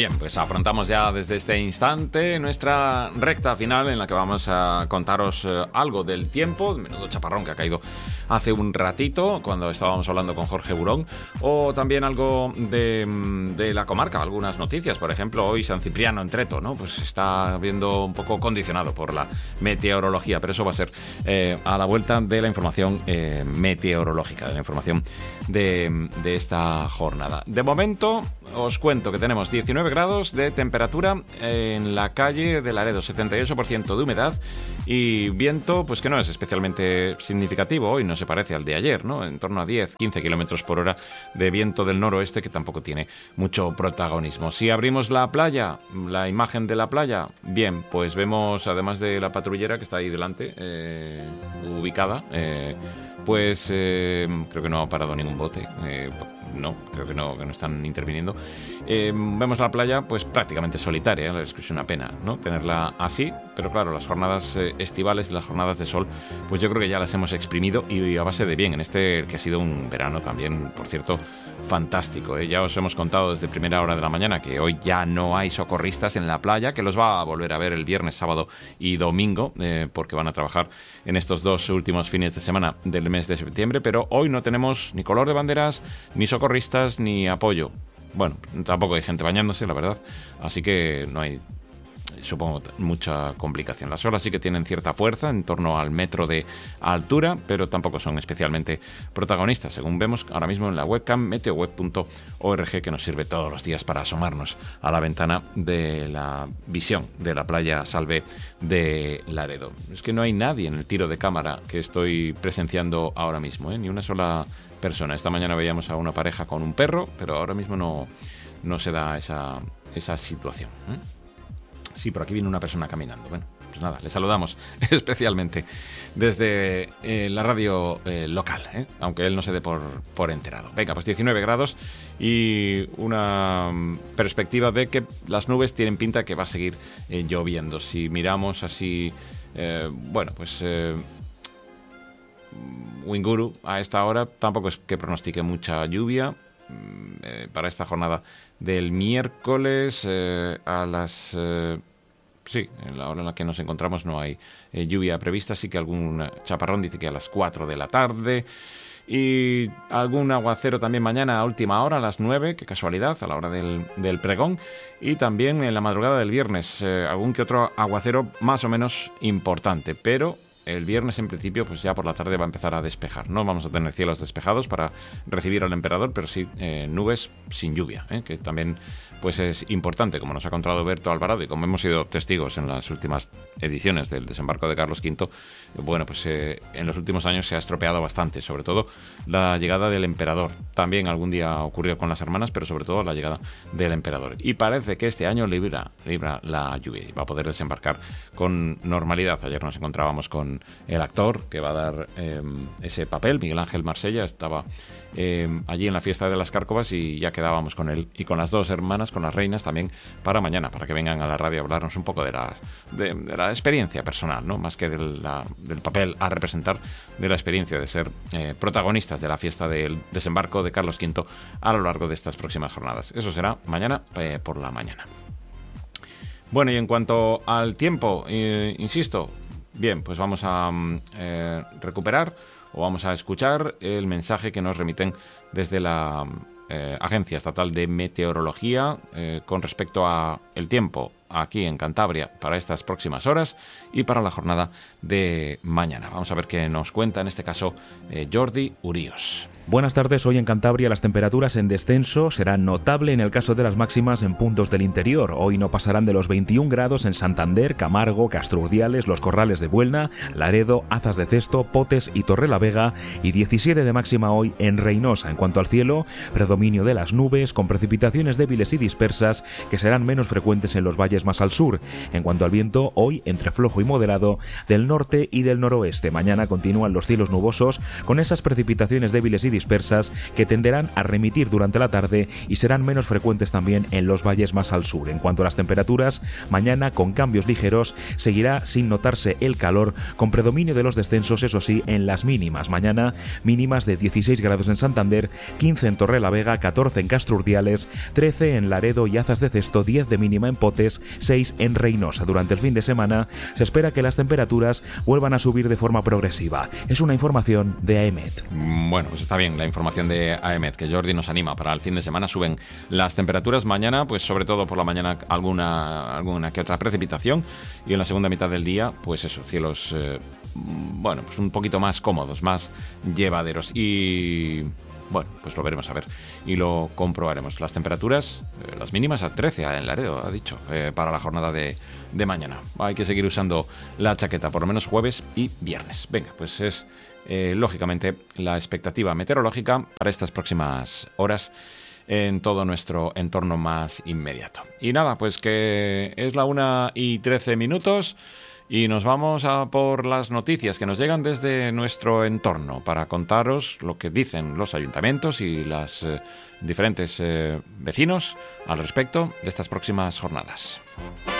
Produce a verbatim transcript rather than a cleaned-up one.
Bien, pues afrontamos ya desde este instante nuestra recta final en la que vamos a contaros eh, algo del tiempo, menudo chaparrón que ha caído hace un ratito cuando estábamos hablando con Jorge Burón, o también algo de, de la comarca, algunas noticias. Por ejemplo, hoy San Cipriano en Treto, ¿no? Pues está viendo un poco condicionado por la meteorología, pero eso va a ser eh, a la vuelta de la información eh, meteorológica, de la información de, de esta jornada. De momento os cuento que tenemos diecinueve grados de temperatura en la calle de Laredo, setenta y ocho por ciento de humedad y viento, pues que no es especialmente significativo. Hoy no se parece al de ayer, ¿no? En torno a diez, quince kilómetros por hora de viento del noroeste, que tampoco tiene mucho protagonismo. Si abrimos la playa, la imagen de la playa, bien, pues vemos, además de la patrullera que está ahí delante, eh, ubicada, eh, pues eh, creo que no ha parado ningún bote. Eh, no, creo que no, que no están interviniendo. Eh, vemos la playa pues prácticamente solitaria, ¿eh? Es que es una pena, ¿no?, tenerla así, pero claro, las jornadas eh, estivales y las jornadas de sol, pues yo creo que ya las hemos exprimido y a base de bien, en este que ha sido un verano también, por cierto, fantástico, ¿eh? Ya os hemos contado desde primera hora de la mañana que hoy ya no hay socorristas en la playa, que los va a volver a ver el viernes, sábado y domingo, eh, porque van a trabajar en estos dos últimos fines de semana del mes de septiembre, pero hoy no tenemos ni color de banderas, ni socorristas, ni apoyo. Bueno, tampoco hay gente bañándose, la verdad, así que no hay, supongo, mucha complicación. Las olas sí que tienen cierta fuerza, en torno al metro de altura, pero tampoco son especialmente protagonistas, según vemos ahora mismo en la webcam meteoweb punto org, que nos sirve todos los días para asomarnos a la ventana de la visión de la playa Salve de Laredo. Es que no hay nadie en el tiro de cámara que estoy presenciando ahora mismo, ¿eh? Ni una sola persona. Esta mañana veíamos a una pareja con un perro, pero ahora mismo no, no se da esa, esa situación, ¿eh? Sí, por aquí viene una persona caminando. Bueno, pues nada, le saludamos especialmente desde eh, la radio eh, local, ¿eh? Aunque él no se dé por, por enterado. Venga, pues diecinueve grados y una perspectiva de que las nubes tienen pinta que va a seguir eh, lloviendo. Si miramos así, eh, bueno, pues Eh, Winguru a esta hora tampoco es que pronostique mucha lluvia eh, para esta jornada del miércoles eh, a las eh, sí, en la hora en la que nos encontramos no hay eh, lluvia prevista, sí que algún chaparrón dice que a las cuatro de la tarde y algún aguacero también mañana a última hora, a las nueve, qué casualidad, a la hora del, del pregón, y también en la madrugada del viernes eh, algún que otro aguacero más o menos importante, pero el viernes, en principio, pues ya por la tarde va a empezar a despejar. No vamos a tener cielos despejados para recibir al emperador, pero sí eh, nubes sin lluvia, ¿eh? Que también pues es importante, como nos ha contado Berto Alvarado y como hemos sido testigos en las últimas ediciones del desembarco de Carlos quinto. Bueno, pues eh, en los últimos años se ha estropeado bastante, sobre todo la llegada del emperador. También algún día ocurrió con las hermanas, pero sobre todo la llegada del emperador. Y parece que este año libra, libra la lluvia y va a poder desembarcar con normalidad. Ayer nos encontrábamos con el actor que va a dar eh, ese papel, Miguel Ángel Marsella, estaba eh, allí en la fiesta de las Cárcovas y ya quedábamos con él y con las dos hermanas, con las reinas también, para mañana, para que vengan a la radio a hablarnos un poco de la, de, de la experiencia personal, ¿no? Más que de la, del papel a representar, de la experiencia de ser eh, protagonistas de la fiesta del desembarco de Carlos quinto a lo largo de estas próximas jornadas. Eso será mañana eh, por la mañana. Bueno, y en cuanto al tiempo, eh, insisto, bien, pues vamos a eh, recuperar o vamos a escuchar el mensaje que nos remiten desde la eh, Agencia Estatal de Meteorología eh, con respecto a el tiempo aquí en Cantabria para estas próximas horas y para la jornada de mañana. Vamos a ver qué nos cuenta en este caso eh, Jordi Uríos. Buenas tardes. Hoy en Cantabria las temperaturas en descenso serán notable en el caso de las máximas en puntos del interior. Hoy no pasarán de los veintiún grados en Santander, Camargo, Castro Urdiales, Los Corrales de Buelna, Laredo, Azas de Cesto, Potes y Torrelavega, y diecisiete de máxima hoy en Reinosa. En cuanto al cielo, predominio de las nubes con precipitaciones débiles y dispersas que serán menos frecuentes en los valles valles más al sur. En cuanto al viento, hoy entre flojo y moderado del norte y del noroeste. Mañana continúan los cielos nubosos con esas precipitaciones débiles y dispersas que tenderán a remitir durante la tarde y serán menos frecuentes también en los valles más al sur. En cuanto a las temperaturas, mañana con cambios ligeros seguirá sin notarse el calor, con predominio de los descensos, eso sí, en las mínimas. Mañana mínimas de dieciséis grados en Santander, quince en Torrelavega, catorce en Castrurdiales, trece en Laredo y Azas de Cesto, diez de mínima en Potes, seis en Reynosa. Durante el fin de semana se espera que las temperaturas vuelvan a subir de forma progresiva. Es una información de AEMET. Bueno, pues está bien la información de AEMET, que Jordi nos anima. Para el fin de semana suben las temperaturas. Mañana, pues sobre todo por la mañana alguna, alguna que otra precipitación, y en la segunda mitad del día, pues eso, cielos eh, bueno, pues un poquito más cómodos, más llevaderos. Y bueno, pues lo veremos a ver y lo comprobaremos. Las temperaturas, eh, las mínimas a trece en Laredo, ha dicho, eh, para la jornada de, de mañana. Hay que seguir usando la chaqueta, por lo menos jueves y viernes. Venga, pues es eh, lógicamente la expectativa meteorológica para estas próximas horas en todo nuestro entorno más inmediato. Y nada, pues que es la una y trece minutos. Y nos vamos a por las noticias que nos llegan desde nuestro entorno para contaros lo que dicen los ayuntamientos y los eh, diferentes eh, vecinos al respecto de estas próximas jornadas.